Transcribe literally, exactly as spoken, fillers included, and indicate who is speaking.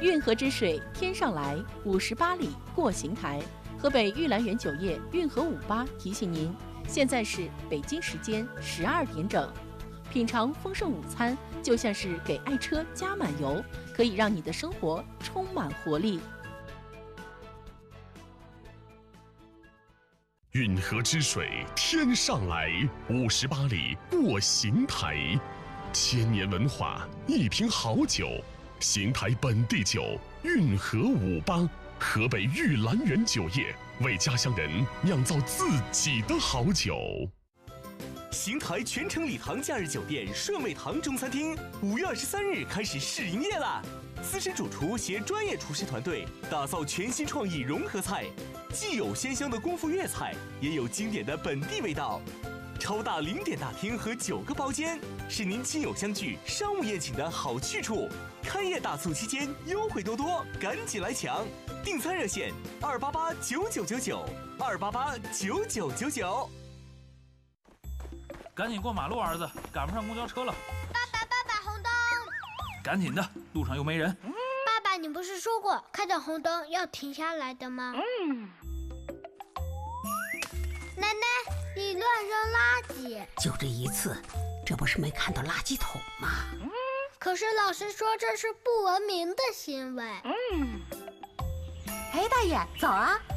Speaker 1: 运河之水天上来，五十八里过邢台。河北玉兰园酒业运河五八提醒您，现在是北京时间十二点整。品尝丰盛午餐，就像是给爱车加满油，可以让你的生活充满活力。
Speaker 2: 运河之水天上来，五十八里过邢台。千年文化，一瓶好酒，邢台本地酒运河五八，河北玉兰园酒业为家乡人酿造自己的好酒。
Speaker 3: 邢台全城礼堂假日酒店顺味堂中餐厅五月二十三日开始试营业啦！资深主厨携专业厨师团队打造全新创意融合菜，既有鲜香的功夫粤菜，也有经典的本地味道。超大零点大厅和九个包间，是您亲友相聚、商务宴请的好去处。开业大促期间优惠多多，赶紧来抢！订餐热线：二八八九九九九，二八八九九九九。
Speaker 4: 赶紧过马路，儿子，赶不上公交车了。
Speaker 5: 爸爸，爸爸，红灯！
Speaker 4: 赶紧的，路上又没人。
Speaker 5: 爸爸，你不是说过看到红灯要停下来的吗？嗯。奶奶，你乱扔垃圾。
Speaker 6: 就这一次，这不是没看到垃圾桶吗？
Speaker 5: 嗯。可是老师说这是不文明的行为。
Speaker 6: 嗯。哎，大爷，早啊！